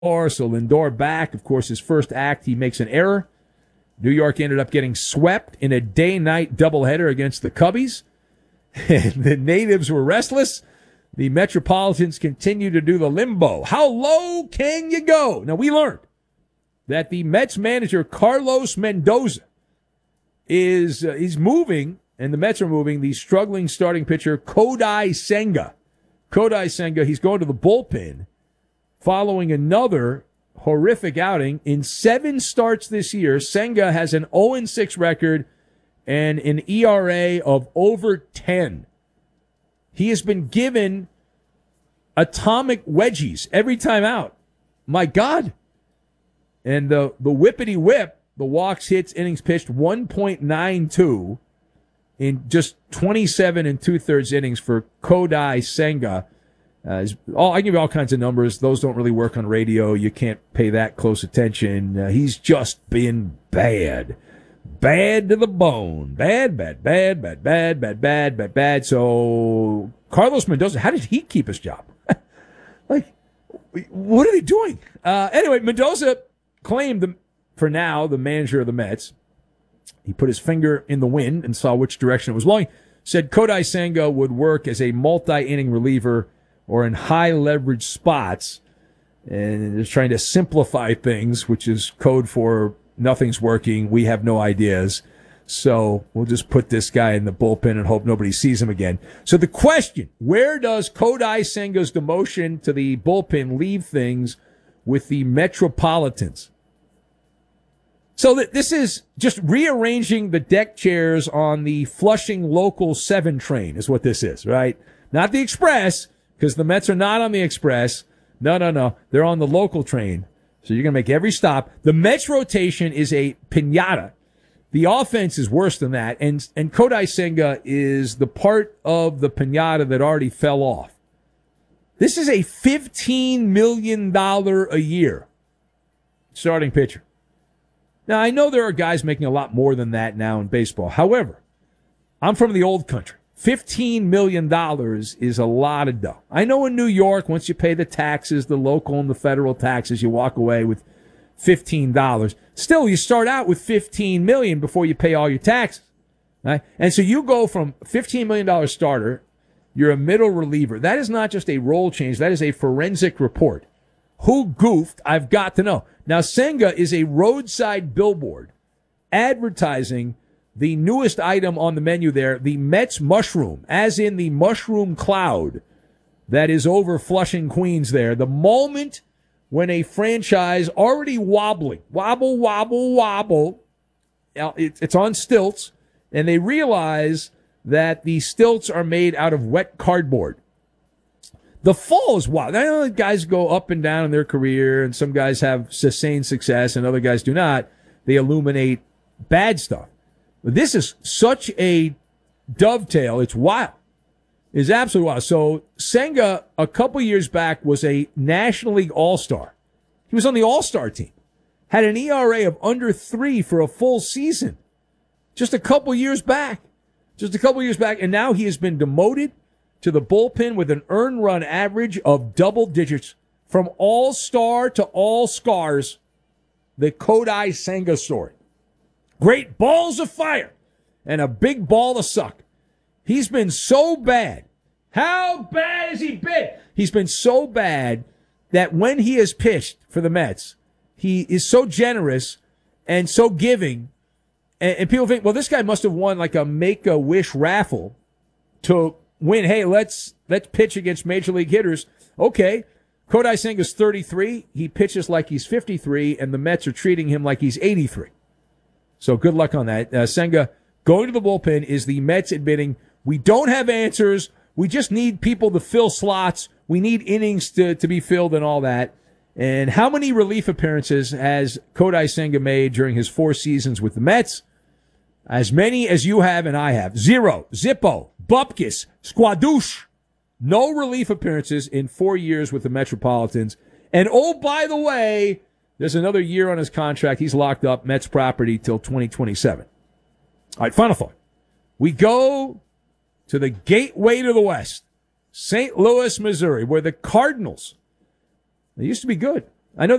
So Lindor back. Of course, his first act, he makes an error. New York ended up getting swept in a day-night doubleheader against the Cubbies. And the natives were restless. The Metropolitans continue to do the limbo. How low can you go? Now, we learned that the Mets manager, Carlos Mendoza, is moving, and the Mets are moving, the struggling starting pitcher, Kodai Senga. Kodai Senga, he's going to the bullpen following another horrific outing. In 7 starts this year, Senga has an 0-6 record and an ERA of over 10. He has been given atomic wedgies every time out. My God. And the whippity whip, the walks, hits, innings pitched, 1.92 in just 27 and 2/3 innings for Kodai Senga. I give you all kinds of numbers. Those don't really work on radio. You can't pay that close attention. He's just been bad. Bad to the bone. Bad. So, Carlos Mendoza, how did he keep his job? What are they doing? Anyway, Mendoza claimed, for now, the manager of the Mets. He put his finger in the wind and saw which direction it was blowing. Said Kodai Senga would work as a multi-inning reliever or in high-leverage spots. And is trying to simplify things, which is code for nothing's working. We have no ideas. So we'll just put this guy in the bullpen and hope nobody sees him again. So the question, where does Kodai Senga's demotion to the bullpen leave things with the Metropolitans? So this is just rearranging the deck chairs on the Flushing Local 7 train is what this is, right? Not the Express, because the Mets are not on the Express. No. They're on the local train. So you're going to make every stop. The Mets rotation is a piñata. The offense is worse than that. And Kodai Senga is the part of the piñata that already fell off. This is a $15 million a year starting pitcher. Now, I know there are guys making a lot more than that now in baseball. However, I'm from the old country. $15 million is a lot of dough. I know in New York, once you pay the taxes, the local and the federal taxes, you walk away with $15. Still, you start out with $15 million before you pay all your taxes. Right? And so you go from $15 million starter, you're a middle reliever. That is not just a role change. That is a forensic report. Who goofed? I've got to know. Now, Senga is a roadside billboard advertising the newest item on the menu there, the Mets mushroom, as in the mushroom cloud that is over Flushing, Queens there. The moment when a franchise already wobbling, wobble, it's on stilts, and they realize that the stilts are made out of wet cardboard. The fall is wild. I know guys go up and down in their career, and some guys have sustained success, and other guys do not. They illuminate bad stuff. But this is such a dovetail. It's wild. It's absolutely wild. So Senga, a couple years back, was a National League All-Star. He was on the All-Star team. Had an ERA of under 3 for a full season. Just a couple years back. And now he has been demoted to the bullpen with an earned run average of double digits. From All-Star to All-Scars, the Kodai Senga story. Great balls of fire and a big ball of suck. He's been so bad. How bad has he been? He's been so bad that when he has pitched for the Mets, he is so generous and so giving. And people think, well, this guy must have won like a Make-A-Wish raffle to win. Hey, let's pitch against major league hitters. Okay. Kodai Senga's 33. He pitches like he's 53, and the Mets are treating him like he's 83. So good luck on that. Senga going to the bullpen is the Mets admitting we don't have answers. We just need people to fill slots. We need innings to be filled and all that. And how many relief appearances has Kodai Senga made during his 4 seasons with the Mets? As many as you have and I have. 0. Zippo. Bupkis. Squadouche. No relief appearances in 4 years with the Metropolitans. And oh, by the way, there's another year on his contract. He's locked up Mets property till 2027. All right, final thought. We go to the gateway to the West, St. Louis, Missouri, where the Cardinals, they used to be good.